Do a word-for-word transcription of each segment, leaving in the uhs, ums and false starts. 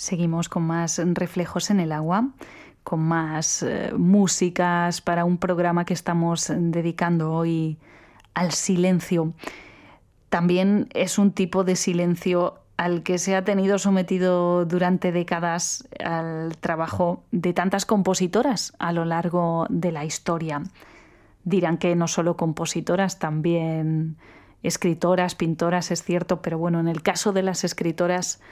Seguimos con más reflejos en el agua, con más eh, músicas para un programa que estamos dedicando hoy al silencio. También es un tipo de silencio al que se ha tenido sometido durante décadas al trabajo de tantas compositoras a lo largo de la historia. Dirán que no solo compositoras, también escritoras, pintoras, es cierto, pero bueno, en el caso de las escritoras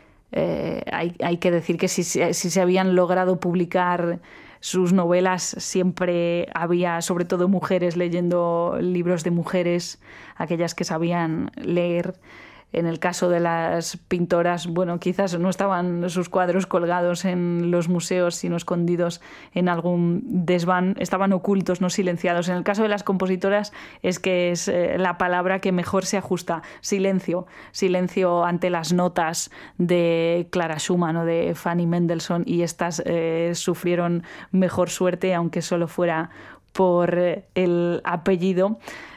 eh, hay, hay que decir que si, si se habían logrado publicar sus novelas, siempre había sobre todo mujeres leyendo libros de mujeres, aquellas que sabían leer. En el caso de las pintoras, bueno, quizás no estaban sus cuadros colgados en los museos, sino escondidos en algún desván, estaban ocultos, no silenciados. En el caso de las compositoras es que es eh, la palabra que mejor se ajusta, silencio, silencio ante las notas de Clara Schumann o de Fanny Mendelssohn, y estas eh, sufrieron mejor suerte, aunque solo fuera por eh, el apellido.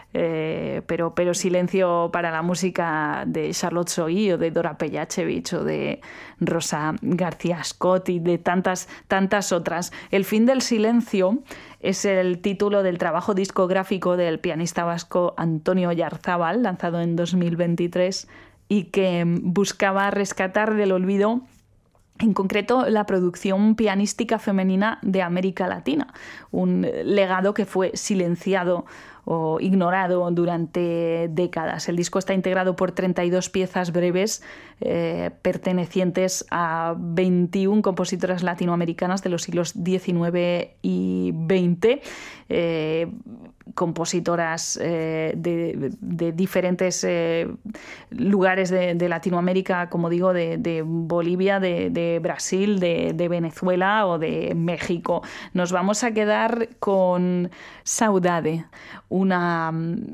Eh, pero, pero silencio para la música de Charlotte Sohi o de Dora Pejacevic o de Rosa García Scott y de tantas, tantas otras. El fin del silencio es el título del trabajo discográfico del pianista vasco Antonio Oyarzábal, lanzado en dos mil veintitrés, y que buscaba rescatar del olvido, en concreto, la producción pianística femenina de América Latina, un legado que fue silenciado o ignorado durante décadas. El disco está integrado por treinta y dos piezas breves eh, pertenecientes a veintiuna compositoras latinoamericanas de los siglos diecinueve y veinte, eh, compositoras eh, de, de diferentes eh, lugares de, de Latinoamérica, como digo, de, de Bolivia, de, de Brasil, de, de Venezuela o de México. Nos vamos a quedar con Saudade, una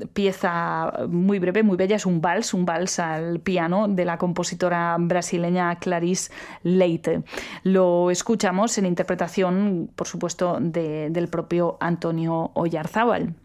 pieza muy breve, muy bella, es un vals, un vals al piano de la compositora brasileña Clarice Leite. Lo escuchamos en interpretación, por supuesto, de, del propio Antonio Oyarzábal.